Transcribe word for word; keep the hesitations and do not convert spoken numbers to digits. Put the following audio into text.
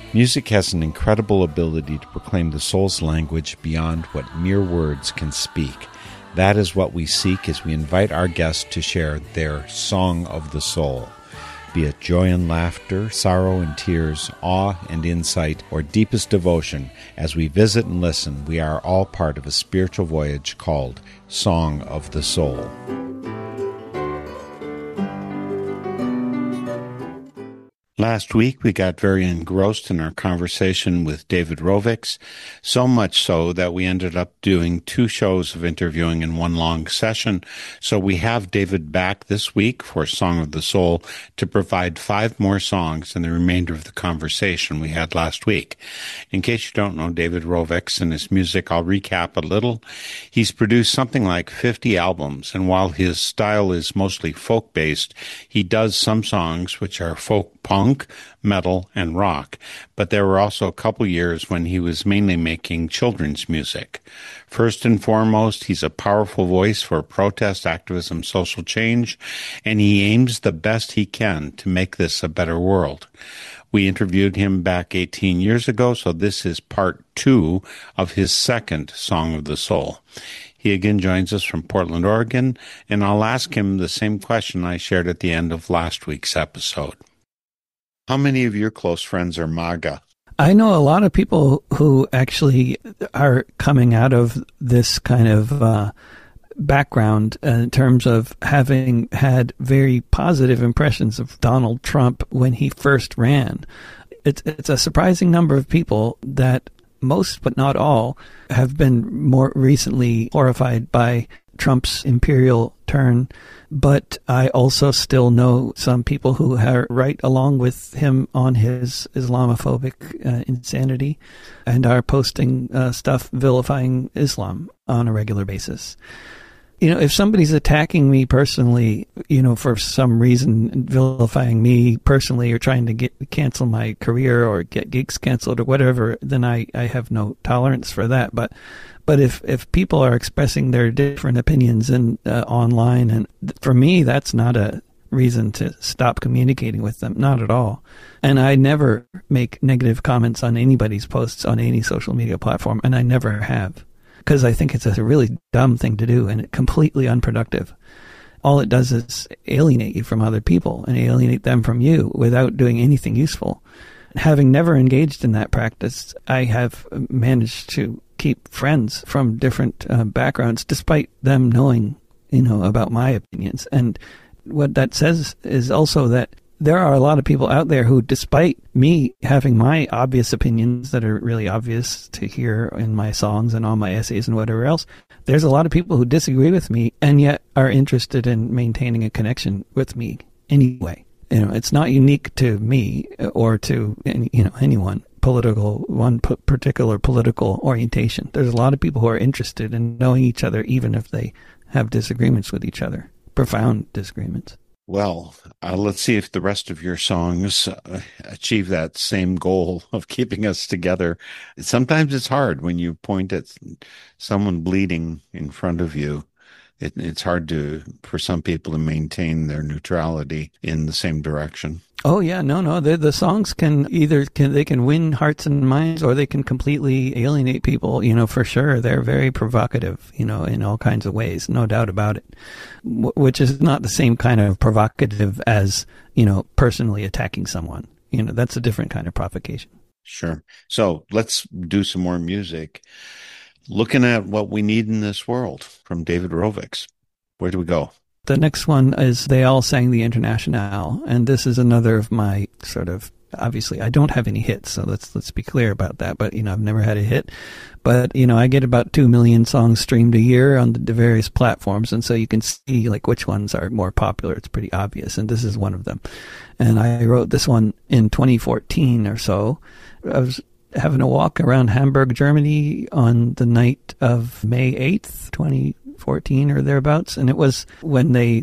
Music has an incredible ability to proclaim the soul's language beyond what mere words can speak. That is what we seek as we invite our guests to share their song of the soul. Be it joy and laughter, sorrow and tears, awe and insight, or deepest devotion, as we visit and listen, we are all part of a spiritual voyage called Song of the Soul. Last week, we got very engrossed in our conversation with David Rovics, so much so that we ended up doing two shows of interviewing in one long session. So we have David back this week for Song of the Soul to provide five more songs in the remainder of the conversation we had last week. In case you don't know David Rovics and his music, I'll recap a little. He's produced something like fifty albums, and while his style is mostly folk-based, he does some songs which are folk punk, metal, and rock, but there were also a couple years when he was mainly making children's music. First and foremost, he's a powerful voice for protest, activism, social change, and he aims the best he can to make this a better world. We interviewed him back eighteen years ago, so this is part two of his second Song of the Soul. He again joins us from Portland, Oregon, and I'll ask him the same question I shared at the end of last week's episode. How many of your close friends are MAGA? I know a lot of people who actually are coming out of this kind of uh, background in terms of having had very positive impressions of Donald Trump when he first ran. It's, it's a surprising number of people that most, but not all, have been more recently horrified by Trump's imperial turn. But I also still know some people who are right along with him on his Islamophobic uh, insanity and are posting uh, stuff vilifying Islam on a regular basis. You know, if somebody's attacking me personally, you know, for some reason, vilifying me personally or trying to get cancel my career or get gigs canceled or whatever, then I, I have no tolerance for that. But But if, if people are expressing their different opinions in, uh, online, and for me, that's not a reason to stop communicating with them, not at all. And I never make negative comments on anybody's posts on any social media platform, and I never have, because I think it's a really dumb thing to do and completely unproductive. All it does is alienate you from other people and alienate them from you without doing anything useful. Having never engaged in that practice, I have managed to keep friends from different uh, backgrounds, despite them knowing, you know, about my opinions. And what that says is also that there are a lot of people out there who, despite me having my obvious opinions that are really obvious to hear in my songs and all my essays and whatever else, there's a lot of people who disagree with me and yet are interested in maintaining a connection with me anyway. You know, it's not unique to me or to any, you know, anyone. Political, one particular political orientation. There's a lot of people who are interested in knowing each other, even if they have disagreements with each other, profound disagreements. Well, uh, let's see if the rest of your songs uh, achieve that same goal of keeping us together. Sometimes it's hard when you point at someone bleeding in front of you. It, it's hard to for some people to maintain their neutrality in the same direction. Oh yeah, no, no. The the songs can either can they can win hearts and minds, or they can completely alienate people. You know, for sure, they're very provocative. You know, in all kinds of ways, no doubt about it. W- which is not the same kind of provocative as, you know, personally attacking someone. You know, that's a different kind of provocation. Sure. So let's do some more music. Looking at what we need in this world from David Rovics. Where do we go? The next one is They All Sang the Internationale, and this is another of my sort of, obviously I don't have any hits, so let's let's be clear about that, but you know, I've never had a hit, but you know, I get about two million songs streamed a year on the various platforms, and so you can see like which ones are more popular. It's pretty obvious, and this is one of them. And I wrote this one in twenty fourteen or so. I was having a walk around Hamburg, Germany on the night of May eighth, twenty fourteen or thereabouts. And it was when they